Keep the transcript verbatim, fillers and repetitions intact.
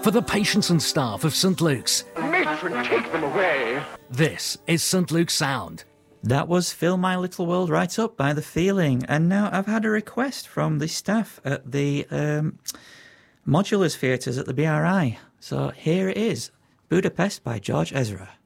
For the patients and staff of St Luke's, Matron, take them away. this is St Luke's Sound. That was Fill My Little World Right Up by The Feeling. And now I've had a request from the staff at the um, Modulars Theatres at the B R I. So here it is, Budapest by George Ezra.